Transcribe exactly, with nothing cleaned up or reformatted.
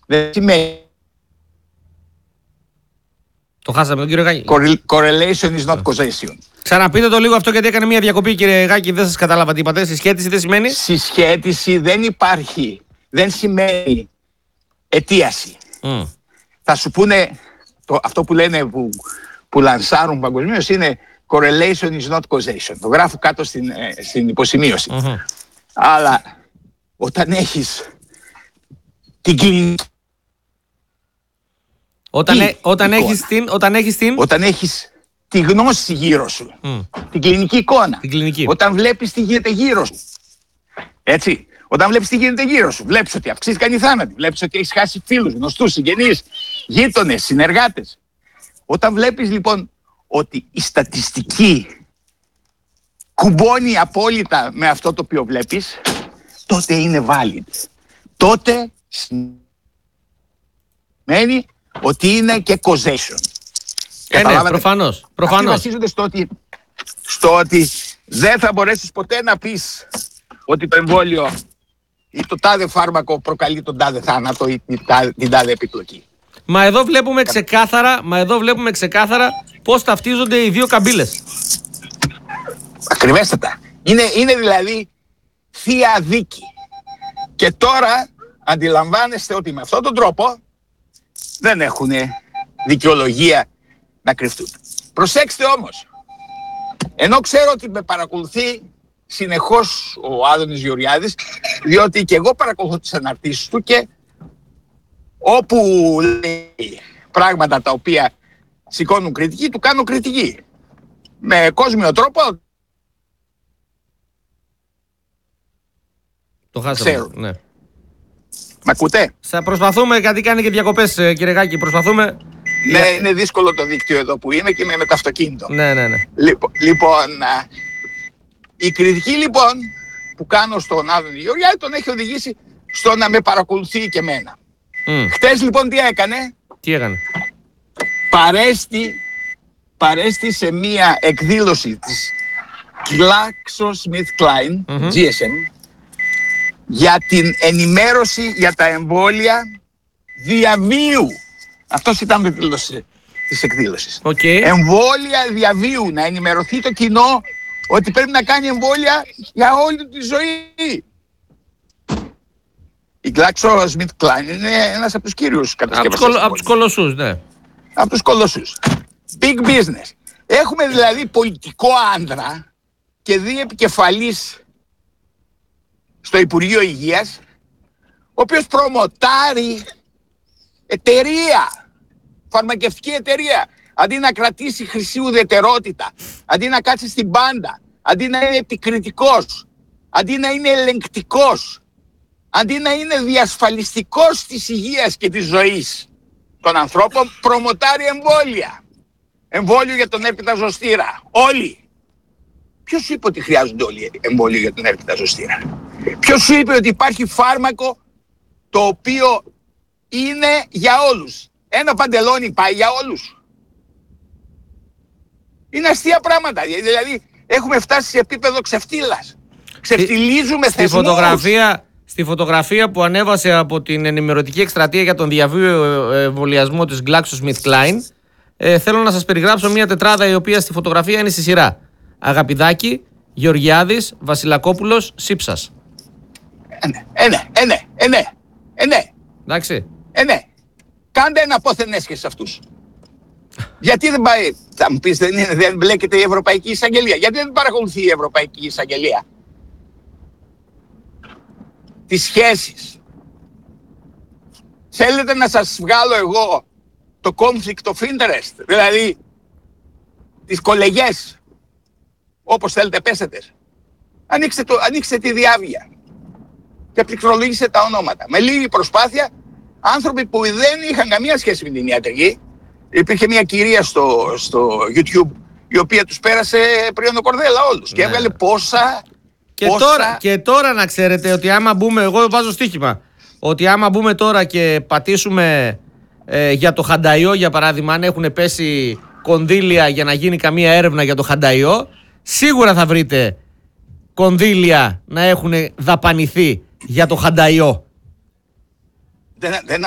δεν σημαίνει. Το χάσαμε τον κύριο Γάκη. Correlation is not causation. Ξαναπείτε το λίγο αυτό, γιατί έκανε μια διακοπή, κύριε Γάκη, δεν σας κατάλαβα τι είπατε. Συσχέτιση δεν σημαίνει. Συσχέτιση δεν υπάρχει. Δεν σημαίνει αιτίαση. Mm. Θα σου πούνε, το, αυτό που λένε, που, που λανσάρουν παγκοσμίως είναι correlation is not causation. Το γράφω κάτω στην, ε, στην υποσημείωση. Mm-hmm. Αλλά όταν έχεις την κλινική. Όταν, ε, όταν, έχεις την, όταν έχεις την... Όταν έχεις τη γνώση γύρω σου. Mm. Την κλινική εικόνα. Την κλινική. Όταν βλέπεις τι γίνεται γύρω σου. Έτσι. Όταν βλέπεις τι γίνεται γύρω σου. Βλέπεις ότι αυξήθηκαν οι θάνατοι. Βλέπεις ότι έχεις χάσει φίλους, γνωστούς, συγγενείς, γείτονες, συνεργάτες. Όταν βλέπεις λοιπόν ότι η στατιστική κουμπώνει απόλυτα με αυτό το οποίο βλέπεις, τότε είναι valid. Τότε σημαίνει ότι είναι και causation. Ε, ναι, προφανώς. προφανώς. Αυτοί βασίζονται στο ότι, στο ότι δεν θα μπορέσεις ποτέ να πεις ότι το εμβόλιο ή το τάδε φάρμακο προκαλεί τον τάδε θάνατο ή την τάδε επιπλοκή. Μα εδώ βλέπουμε ξεκάθαρα, μα εδώ βλέπουμε ξεκάθαρα πώς ταυτίζονται οι δύο καμπύλες. Ακριβέστατα. Είναι, είναι δηλαδή θεία δίκη. Και τώρα αντιλαμβάνεστε ότι με αυτόν τον τρόπο δεν έχουν δικαιολογία να κρυφτούν. Προσέξτε όμως, ενώ ξέρω ότι με παρακολουθεί συνεχώς ο Άδωνης Γεωργιάδης, διότι και εγώ παρακολουθώ τις αναρτήσεις του και όπου λέει πράγματα τα οποία σηκώνουν κριτική, του κάνω κριτική. Με κόσμιο τρόπο. Το χάσαμε. Ξέρω. Ναι. Μ' ακούτε? Θα προσπαθούμε, γιατί κάνει και διακοπές, κύριε Γάκη, προσπαθούμε. Ναι, είναι δύσκολο το δίκτυο εδώ που είμαι και είμαι με το αυτοκίνητο. Ναι, ναι, ναι. Λοιπόν, λοιπόν η κριτική λοιπόν που κάνω στον Άδωνη Γεωργιάδη τον έχει οδηγήσει στο να με παρακολουθεί και εμένα. Mm. Χτες λοιπόν τι έκανε? Τι έκανε? Παρέστη, παρέστη σε μία εκδήλωση της GlaxoSmithKline, mm-hmm. τζι ες εμ, για την ενημέρωση για τα εμβόλια διαβίου. Αυτός ήταν ο τίτλος της εκδήλωσης. Okay. Εμβόλια διαβίου. Να ενημερωθεί το κοινό ότι πρέπει να κάνει εμβόλια για όλη τη ζωή. Η GlaxoSmithKline είναι ένας από τους κύριους κατασκευαστές. Από τους κολοσσούς, ναι. Από τους κολοσσούς. Big business. Έχουμε δηλαδή πολιτικό άνδρα και δύο επικεφαλής στο Υπουργείο Υγείας, ο οποίος προμοτάρει εταιρεία, φαρμακευτική εταιρεία, αντί να κρατήσει χρυσή ουδετερότητα, αντί να κάτσει στην πάντα, αντί να είναι επικριτικός, αντί να είναι ελεγκτικός, αντί να είναι διασφαλιστικός της υγείας και της ζωής των ανθρώπων, προμοτάρει εμβόλια. Εμβόλιο για τον έρπιτα ζωστήρα. Όλοι. Ποιος σου είπε ότι χρειάζονται όλοι εμβόλιο για τον έρπιτα ζωστήρα? Ποιος σου είπε ότι υπάρχει φάρμακο το οποίο είναι για όλους? Ένα παντελόνι πάει για όλους? Είναι αστεία πράγματα. Δηλαδή έχουμε φτάσει σε επίπεδο ξεφτύλας. Ξεφτυλίζουμε στη, θεσμούς. Στη φωτογραφία, στη φωτογραφία που ανέβασε από την ενημερωτική εκστρατεία για τον διαβίου εμβολιασμό της GlaxoSmithKline, ε, θέλω να σας περιγράψω μια τετράδα η οποία στη φωτογραφία είναι στη σειρά. Αγαπηδάκη, Γεωργιάδης, Βασιλακόπουλος, Σύψας. Ε, ναι, ε, ναι, ε, ναι, ε, ναι, ε, ναι. Εντάξει. Ε, ναι. Κάντε ένα πόθεν έσχεση σε αυτούς. Γιατί δεν πάει, θα μου πεις, δεν, είναι, δεν μπλέκεται η Ευρωπαϊκή Εισαγγελία? Γιατί δεν παρακολουθεί η Ευρωπαϊκή Εισαγγελία τις σχέσεις? Θέλετε να σας βγάλω εγώ το conflict of interest, δηλαδή τις κολεγιές, όπως θέλετε πέσετε? Ανοίξτε, το, ανοίξτε τη διάβια και πληκτρολογήστε τα ονόματα. Με λίγη προσπάθεια, άνθρωποι που δεν είχαν καμία σχέση με την ιατρική. Υπήρχε μια κυρία στο, στο YouTube η οποία τους πέρασε πριόνο κορδέλα όλους, ναι. Και έβγαλε πόσα... Και, πόσα... Τώρα, και τώρα να ξέρετε ότι άμα μπούμε, εγώ βάζω στοίχημα, ότι άμα μπούμε τώρα και πατήσουμε ε, για το χανταϊό, για παράδειγμα, αν έχουν πέσει κονδύλια για να γίνει καμία έρευνα για το χανταϊό, σίγουρα θα βρείτε κονδύλια να έχουν δαπανηθεί για το χανταϊό. Δεν, δεν